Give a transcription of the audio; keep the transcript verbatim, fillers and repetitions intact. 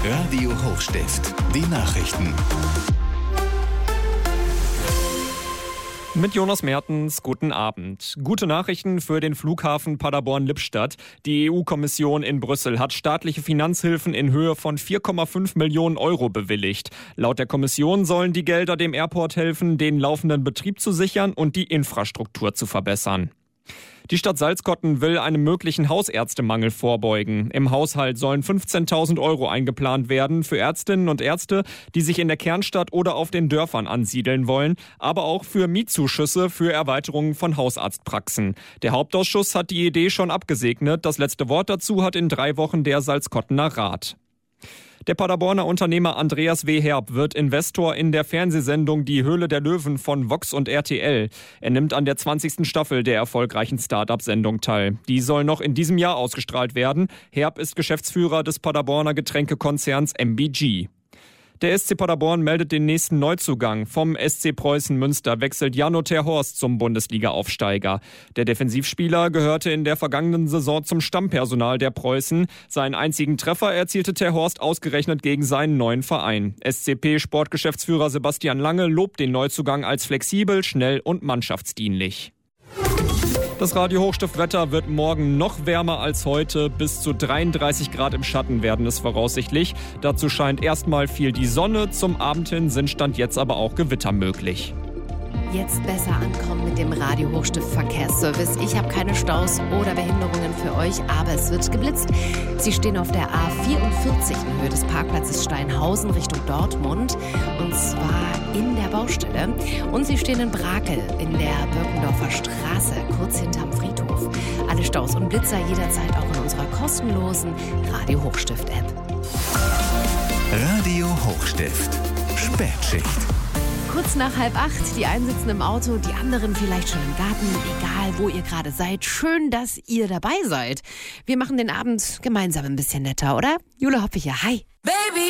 Radio Hochstift, die Nachrichten. Mit Jonas Mertens, guten Abend. Gute Nachrichten für den Flughafen Paderborn-Lippstadt. Die E U-Kommission in Brüssel hat staatliche Finanzhilfen in Höhe von vier Komma fünf Millionen Euro bewilligt. Laut der Kommission sollen die Gelder dem Airport helfen, den laufenden Betrieb zu sichern und die Infrastruktur zu verbessern. Die Stadt Salzkotten will einem möglichen Hausärztemangel vorbeugen. Im Haushalt sollen fünfzehntausend Euro eingeplant werden für Ärztinnen und Ärzte, die sich in der Kernstadt oder auf den Dörfern ansiedeln wollen, aber auch für Mietzuschüsse für Erweiterungen von Hausarztpraxen. Der Hauptausschuss hat die Idee schon abgesegnet. Das letzte Wort dazu hat in drei Wochen der Salzkottener Rat. Der Paderborner Unternehmer Andreas W. Herb wird Investor in der Fernsehsendung Die Höhle der Löwen von Vox und R T L. Er nimmt an der zwanzigsten Staffel der erfolgreichen Start-up-Sendung teil. Die soll noch in diesem Jahr ausgestrahlt werden. Herb ist Geschäftsführer des Paderborner Getränkekonzerns M B G. Der S C Paderborn meldet den nächsten Neuzugang. Vom S C Preußen Münster wechselt Jano ter Horst zum Bundesliga-Aufsteiger. Der Defensivspieler gehörte in der vergangenen Saison zum Stammpersonal der Preußen. Seinen einzigen Treffer erzielte ter Horst ausgerechnet gegen seinen neuen Verein. S C P-Sportgeschäftsführer Sebastian Lange lobt den Neuzugang als flexibel, schnell und mannschaftsdienlich. Das Radio Hochstift-Wetter wird morgen noch wärmer als heute. Bis zu dreiunddreißig Grad im Schatten werden es voraussichtlich. Dazu scheint erstmal viel die Sonne. Zum Abend hin sind Stand jetzt aber auch Gewitter möglich. Jetzt besser ankommen mit dem Radio Hochstift Verkehrsservice. Ich habe keine Staus oder Behinderungen für euch, aber es wird geblitzt. Sie stehen auf der A vierundvierzig in Höhe des Parkplatzes Steinhausen Richtung Dortmund, und zwar in der Baustelle. Und sie stehen in Brakel in der Birkendorfer Straße, kurz hinterm Friedhof. Alle Staus und Blitzer jederzeit auch in unserer kostenlosen Radio Hochstift App. Radio Hochstift, Spätschicht. Kurz nach halb acht, die einen sitzen im Auto, die anderen vielleicht schon im Garten, egal wo ihr gerade seid. Schön, dass ihr dabei seid. Wir machen den Abend gemeinsam ein bisschen netter, oder? Jule Hoppe hier, hi. Baby.